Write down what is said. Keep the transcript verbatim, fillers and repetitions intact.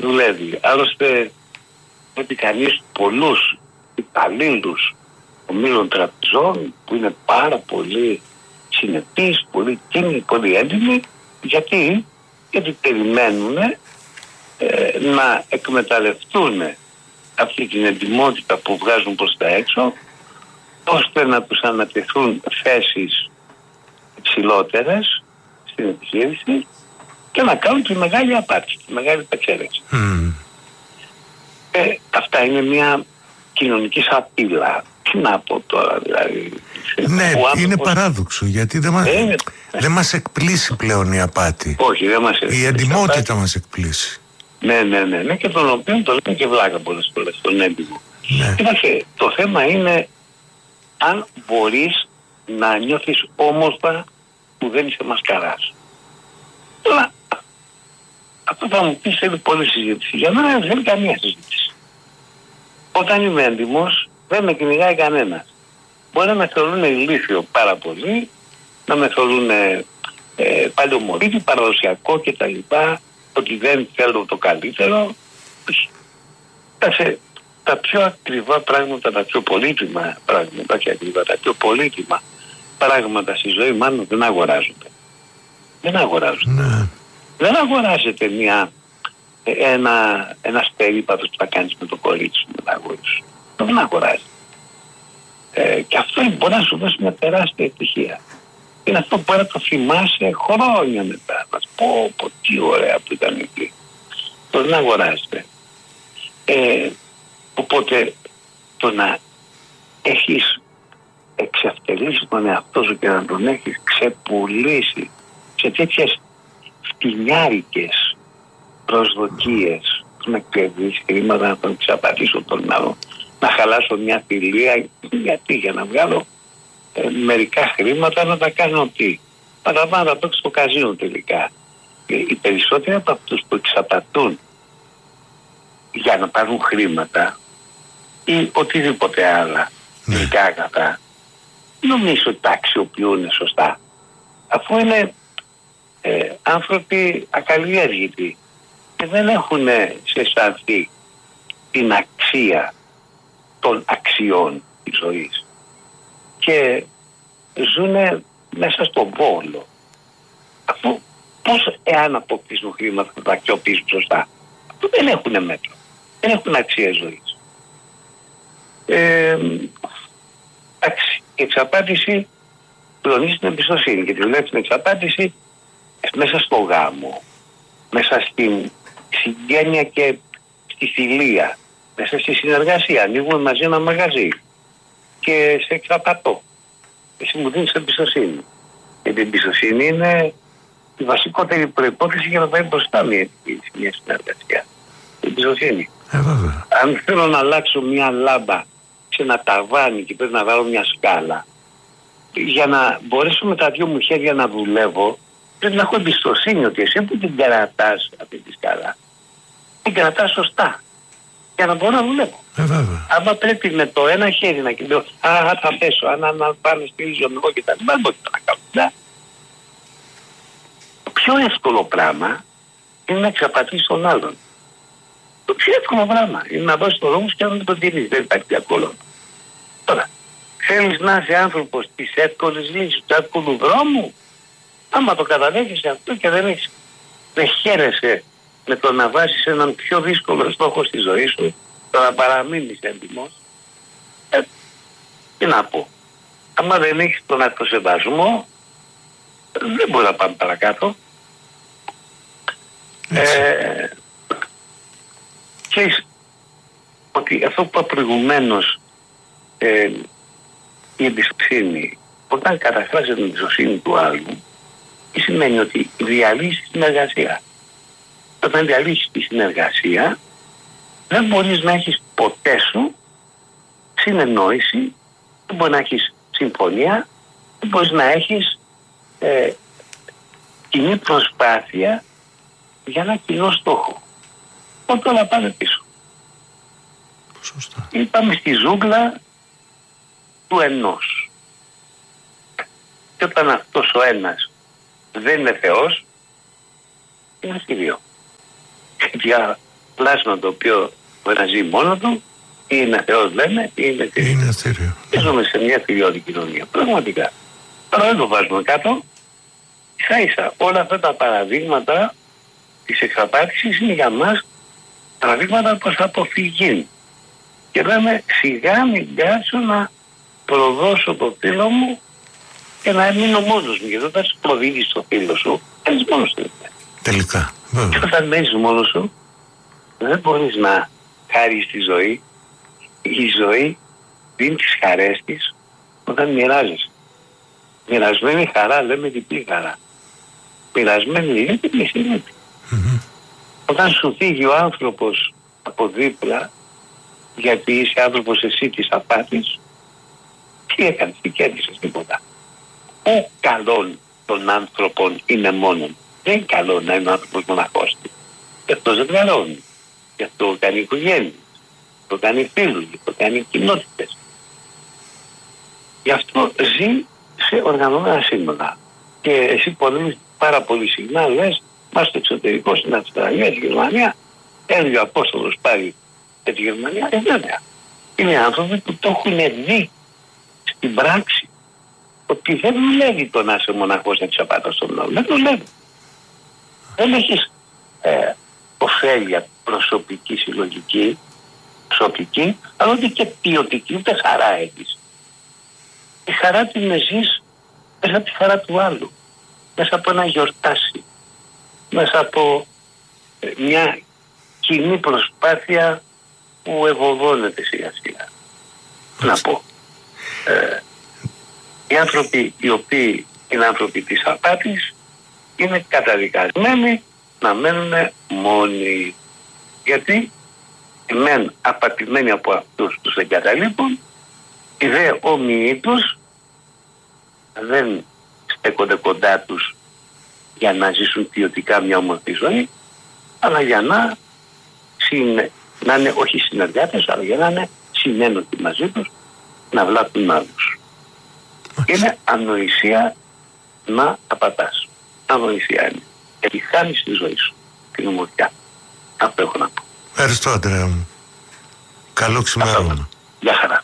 δουλεύει. Άλλωστε, ότι κανείς πολλούς υπαλλήλους ομίλων τραπεζών που είναι πάρα πολύ συνεπείς, πολύ τίμοι, πολύ έντιμοι, γιατί, γιατί περιμένουν ε, να εκμεταλλευτούν αυτή την εντιμότητα που βγάζουν προς τα έξω, ώστε να τους ανατεθούν θέσεις υψηλότερες στην επιχείρηση και να κάνουν τη μεγάλη απάτη, τη μεγάλη πετσέρεξη. Mm. Ε, αυτά είναι μια κοινωνική σαπίλα. Τι να πω τώρα, δηλαδή. Ναι, άνθρωπος... είναι παράδοξο, γιατί δεν μας, ε, δεν μας εκπλήσει πλέον η απάτη. Όχι, δεν μας εκπλήσει. Η εντιμότητα μας εκπλήσει. Ναι, ναι, ναι, ναι, και τον οποίο το λέμε και βλάκα πολλές φορές, τον έντιμο. Ναι. Κοίταξε, το θέμα είναι αν μπορείς να νιώθεις όμορφα που δεν είσαι μασκαράς. Τώρα, αυτό θα μου πεις θέλει πολλή συζήτηση. Για μένα δεν θέλει καμία συζήτηση. Όταν είμαι έντιμος, δεν με κυνηγάει κανένας. Μπορεί να με θεωρούν ηλίθιο πάρα πολύ, να με θεωρούν ε, ε, παλαιομορφή, παραδοσιακό κτλ. Ότι δεν θέλω το καλύτερο. Τα, σε, τα πιο ακριβά πράγματα, τα πιο πολύτιμα πράγματα και ακριβά, τα πιο πολύτιμα πράγματα στη ζωή μάλλον δεν αγοράζονται. Δεν αγοράζονται. Ναι. Δεν αγοράζεται μια, ένα, ένας περίπατος που θα κάνεις με το κορίτσι σου, με τα αγόρια σου. Δεν αγοράζεται. Ε, και αυτό μπορεί να σου δώσει μια τεράστια ευτυχία. Είναι αυτό που μπορεί να το θυμάσαι χρόνια μετά. Να πω, πω, τι ωραία που ήταν εκεί. Το δεν αγοράζεται. Ε, οπότε το να έχεις εξευτελίσει τον εαυτό σου και να τον έχεις ξεπουλήσει σε τέτοιες φτηνιάρικες προσδοκίες, να κερδίσει χρήματα, να τον ξαπατήσω τον άλλο, να χαλάσω μια φιλία, γιατί για να βγάλω ε, μερικά χρήματα να τα κάνω τι. Να τα πάω να τα πω στο καζίνο τελικά. Ε, οι περισσότεροι από αυτούς που εξαπατούν για να πάρουν χρήματα ή οτιδήποτε άλλα τελικά αγαθά, νομίζω ότι τα αξιοποιούν σωστά. Αφού είναι ε, άνθρωποι ακαλλιέργητοι και δεν έχουν σε αισθανθεί την αξία των αξιών της ζωής και ζουν μέσα στον πόλο. Αφού πώς εάν αποκτήσουν χρήματα θα τα αξιοποιήσουν σωστά. Αφού δεν έχουν μέτρο, δεν έχουν αξία ζωής. Ε, εντάξει, η εξαπάτηση πλονίζει την εμπιστοσύνη και τη βλέπει την εξαπάτηση μέσα στο γάμο, μέσα στην συγγένεια και στη φιλία, μέσα στη συνεργασία. Ανοίγουμε μαζί ένα μαγαζί και σε εξαπατώ. Εσύ μου δίνεις εμπιστοσύνη. Γιατί η εμπιστοσύνη είναι η βασικότερη προϋπόθεση για να πάει μπροστά μια, μια συνεργασία. Η εμπιστοσύνη. Ε, Αν θέλω να αλλάξω μια λάμπα σε ένα ταβάνι και πρέπει να βάλω μια σκάλα, για να μπορέσω με τα δυο μου χέρια να δουλεύω, πρέπει να έχω εμπιστοσύνη ότι εσύ που την κρατάς αυτή τη σκάλα, την κρατάς σωστά. Για να μπορώ να δουλεύω. Ε, βέβαια. Άμα πρέπει με το ένα χέρι να κοιτάω, α, θα πέσω, αν να πάνε στηρίζω εγώ και τα λοιπά, δεν μπορεί να κάνω. Ναι. Το πιο εύκολο πράγμα είναι να εξαπατήσεις τον άλλον. Το πιο εύκολο πράγμα είναι να δώσεις το λόγο και να μην τον τηρείς. Δεν υπάρχει εύκολο. Τώρα, θέλεις να είσαι άνθρωπος της εύκολης λύσης, του εύκολου δρόμου, άμα το καταδέχεσαι αυτό και δεν έχεις, δεν χαίρεσαι με το να βάζεις έναν πιο δύσκολο στόχο στη ζωή σου, το να παραμείνεις έντιμος, ε, τι να πω. Άμα δεν έχεις τον αυτοσεβασμό, δεν μπορεί να πάμε παρακάτω. Ε, ξέρεις ότι αυτό που είπα προηγουμένως, ε, η εμπιστοσύνη, όταν καταφράζεται την εμπιστοσύνη του άλλου, τι σημαίνει ότι διαλύσεις την εργασία. Όταν διαλύσεις τη συνεργασία, δεν μπορείς να έχεις ποτέ σου συνεννόηση, δεν μπορείς να έχεις συμφωνία, δεν μπορείς να έχεις ε, κοινή προσπάθεια για ένα κοινό στόχο. Οπότε όλα πάνε πίσω. Σωστά. Είπαμε στη ζούγκλα του ενός. Και όταν αυτός ο ένας δεν είναι Θεός, είναι στη δύο. Για πλάσμα το οποίο μπορεί να ζει μόνο του, ή είναι Θεός λέμε, ή είναι θηρίο. Είναι θηρίο. Ζούμε σε μια θηριώδη κοινωνία. Πραγματικά. Τώρα δεν το βάζουμε κάτω. Ίσα ίσα όλα αυτά τα παραδείγματα της εξαπάτησης είναι για μας παραδείγματα προς αποφυγή. Και λέμε σιγά μην κάτσω να προδώσω το φίλο μου και να μείνω μόνος μου. Γιατί όταν σου προδίδεις το φίλο σου, μένεις μόνος του. Τελικά. Και όταν μένεις μόνος σου, δεν μπορείς να χάρεις τη ζωή. Η ζωή δίνει τις χαρές της όταν μοιράζεσαι. Μοιρασμένη χαρά λέμε διπλή χαρά. Μοιρασμένη είναι διπλή συνήθεια. Mm-hmm. Όταν σου φύγει ο άνθρωπος από δίπλα, γιατί είσαι άνθρωπος εσύ της απάτης, τι έκανες, τι κέρδισες, τίποτα. Ο καλόν των άνθρωπων είναι μόνον. Δεν είναι καλό να είναι ο άνθρωπος μοναχός του. Και αυτός δεν καλώνει. Γι' αυτό κάνει οικογένειες, το κάνει φίλους, το κάνει κοινότητες. Γι' αυτό ζει σε οργανωμένα σύνολα. Και εσύ πολύ, πάρα πολύ συχνά λες, μας στο εξωτερικό, στην Αυστραλία, στη Γερμανία, έλεγε ο Απόστολος πάλι για τη Γερμανία, ε, βέβαια. Είναι άνθρωποι που το έχουν δει στην πράξη ότι δεν δουλεύει το να είσαι μοναχός να ξαπάτας στον νόμο. Δεν δουλεύει. Δεν έχεις ε, ωφέλεια προσωπική, συλλογική, προσωπική, αλλά ούτε και ποιοτική, ούτε χαρά έχεις. Η χαρά την ζεις μέσα από τη χαρά του άλλου, μέσα από ένα γιορτάσι, μέσα από ε, μια κοινή προσπάθεια που ευωδώνεται σιγά σιγά. Να πω. Ε, οι άνθρωποι οι οποίοι είναι άνθρωποι της απάτης είναι καταδικασμένοι να μένουν μόνοι. Γιατί οι μεν απατημένοι από αυτούς τους εγκαταλείπουν, οι δε όμοιοι τους δεν στέκονται κοντά τους για να ζήσουν ποιοτικά μια όμορφη ζωή, αλλά για να, συνε... να είναι όχι συνεργάτες, αλλά για να είναι συνένωτοι μαζί τους, να βλάπτουν άλλους. Είναι ανοησία να απατάς. Ανοησία είναι. Γιατί χάνεις τη ζωή σου, την ομορφιά. Αυτό έχω να πω. Ευχαριστώ, Αντρέα μου. Καλό ξημέρωμα. Γεια χαρά.